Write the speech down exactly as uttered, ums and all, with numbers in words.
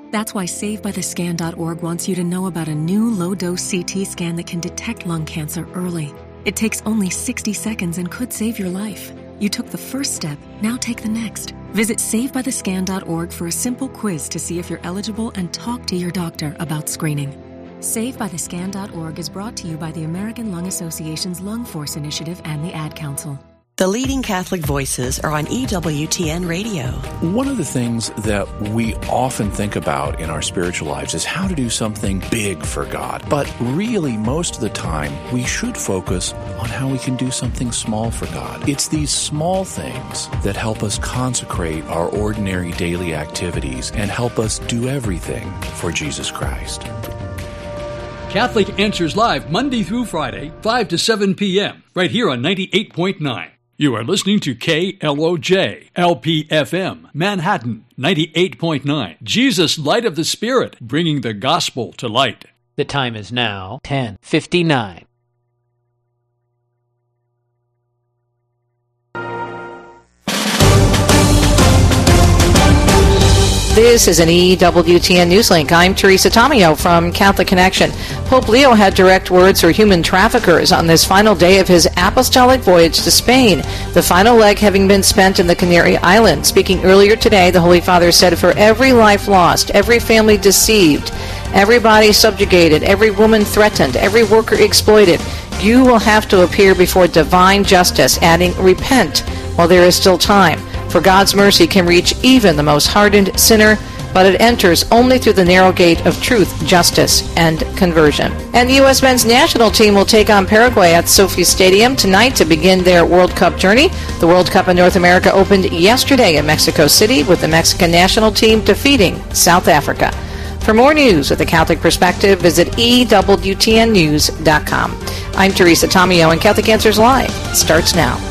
That's why save by the scan dot org wants you to know about a new low-dose C T scan that can detect lung cancer early. It takes only sixty seconds and could save your life. You took the first step, now take the next. Visit save by the scan dot org for a simple quiz to see if you're eligible and talk to your doctor about screening. save by the scan dot org is brought to you by the American Lung Association's Lung Force Initiative and the Ad Council. The leading Catholic voices are on E W T N Radio. One of the things that we often think about in our spiritual lives is how to do something big for God. But really, most of the time, we should focus on how we can do something small for God. It's these small things that help us consecrate our ordinary daily activities and help us do everything for Jesus Christ. Catholic Answers Live, Monday through Friday, five to seven p.m., right here on ninety-eight point nine. You are listening to K L O J, L P F M, Manhattan, ninety-eight point nine. Jesus, Light of the Spirit, bringing the gospel to light. The time is now ten fifty-nine. This is an E W T N Newslink. I'm Teresa Tomeo from Catholic Connection. Pope Leo had direct words for human traffickers on this final day of his apostolic voyage to Spain, the final leg having been spent in the Canary Islands. Speaking earlier today, the Holy Father said, "For every life lost, every family deceived, everybody subjugated, every woman threatened, every worker exploited, you will have to appear before divine justice," adding, "Repent while there is still time. For God's mercy can reach even the most hardened sinner, but it enters only through the narrow gate of truth, justice, and conversion." And the U S men's national team will take on Paraguay at SoFi Stadium tonight to begin their World Cup journey. The World Cup in North America opened yesterday in Mexico City with the Mexican national team defeating South Africa. For more news with a Catholic perspective, visit E W T N news dot com. I'm Teresa Tomeo, and Catholic Answers Live starts now.